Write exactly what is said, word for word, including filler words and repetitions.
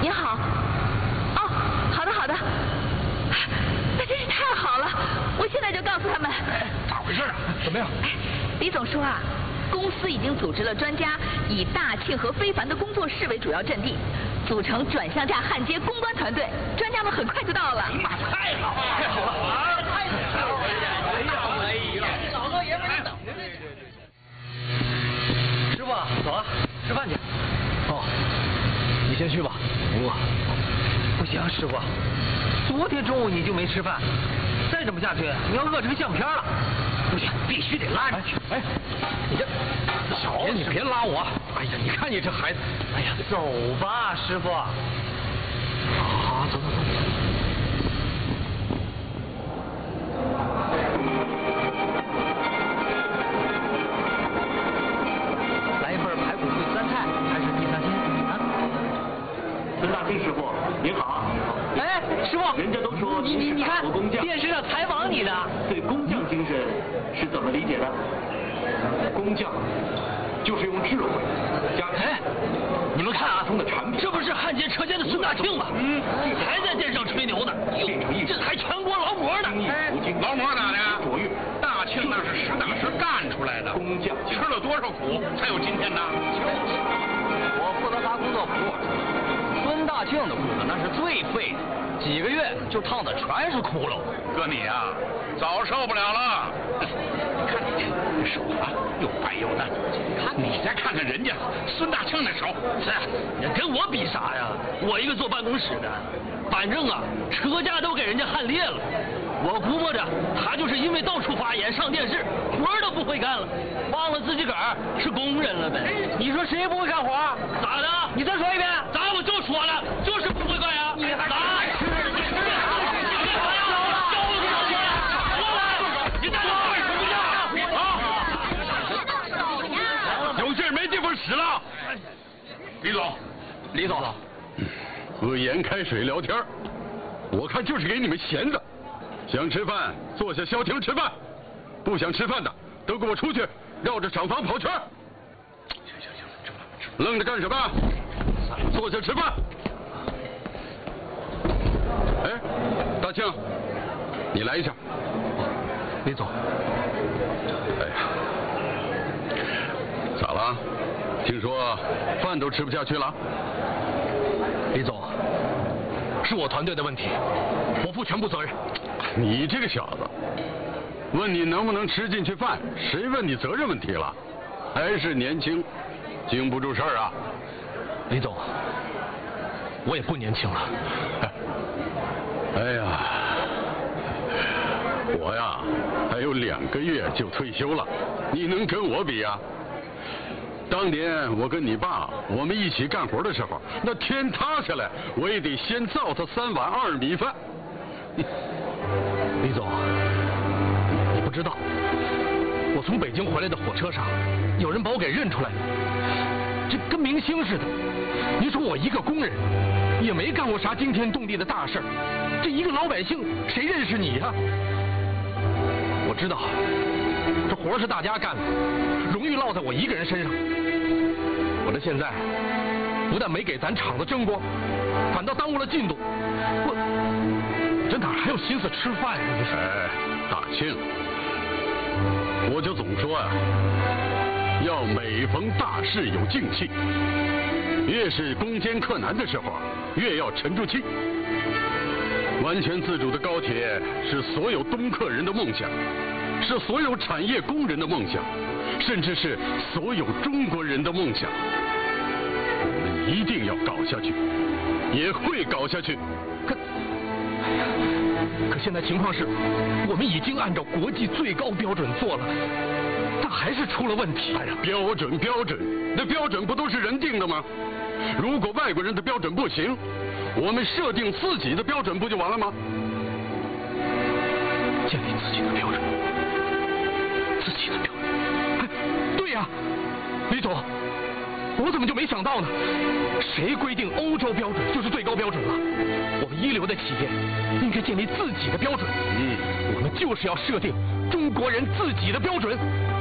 您好。哦，好的好的，那真是太好了，我现在就告诉他们。 咋回事啊？怎么样？ 哎，李总说啊，公司已经组织了专家，以大庆和非凡的工作室为主要阵地，组成转向架焊接攻关团队，专家们很快就到了。 哎呀妈，太好了，太好了，太好了！哎呀，哎呀，老少爷们等着呢。师傅，走啊，吃饭去。哦，你先去吧，我不行，师傅，昨天中午你就没吃饭，再这么下去，你要饿成相片了。不行，必须得拉你去。哎，你这少爷，你别拉我！哎呀，你看你这孩子，哎呀，走吧，师傅。好，走走走。来一份排骨烩酸菜，还是地三鲜啊？ 孙大庆师傅，您好。 哎，师傅， 人家都说你你你看，电视上采访你的。 对工匠精神是怎么理解的？工匠就是用智慧加哎，你们看啊， 中的产品， 这不是焊接车间的孙大庆吗？嗯，还在电视上吹牛呢。哟，这还全国劳模呢。 哎，劳模咋的？大庆那是实打实干出来的， 工匠吃了多少苦才有今天呢？ 就是我负责发工作服，孙大庆的裤子那是最废的，几个月就烫的全是窟窿。 哥你呀、啊，早受不了了。看你这手啊，又白又嫩。看你再看看人家孙大庆那手， 是，你跟我比啥呀？我一个坐办公室的，反正啊，车架都给人家焊裂了。我估摸着他就是因为到处发言上电视，活儿都不会干了，忘了自己个儿是工人了呗。你说谁不会干活？咋的？你再说一遍。咋我就说了，就是不会干呀。你还咋？ 有劲儿没地方使了。李总， 李总， 喝盐开水聊天，我看就是给你们闲的。想吃饭坐下消停吃饭，不想吃饭的都给我出去绕着厂房跑圈。 行行行，吃饭吃饭。 愣着干什么？坐下吃饭。哎，大庆，你来一下。 李总。 哎呀，咋了？听说饭都吃不下去了？ 李总，是我团队的问题，我负全部责任。 你这个小子，问你能不能吃进去饭，谁问你责任问题了？还是年轻，经不住事儿啊！ 李总，我也不年轻了。 哎呀，我呀还有两个月就退休了，你能跟我比啊？当年我跟你爸我们一起干活的时候，那天塌下来，我也得先造他三碗二米饭。 李总，你不知道，我从北京回来的火车上，有人把我给认出来了，这跟明星似的。你说我一个工人，也没干过啥惊天动地的大事，这一个老百姓谁认识你呀？我知道，这活是大家干的，荣誉落在我一个人身上。我这现在不但没给咱厂子争光，反倒耽误了进度。我这哪还有心思吃饭呀？这是。 哎，大庆，我就总说啊，要每逢大事有静气，越是攻坚克难的时候，越要沉住气。完全自主的高铁是所有东客人的梦想，是所有产业工人的梦想，甚至是所有中国人的梦想。我们一定要搞下去，也会搞下去。 可，哎呀，可现在情况是，我们已经按照国际最高标准做了，但还是出了问题。 哎呀，标准标准，那标准不都是人定的吗？如果外国人的标准不行，我们设定自己的标准不就完了吗？ 建立自己的标准，自己的标准。哎，对呀，李总，我怎么就没想到呢？谁规定欧洲标准就是最高标准了？我们一流的企业应该建立自己的标准。 嗯， 我们就是要设定中国人自己的标准。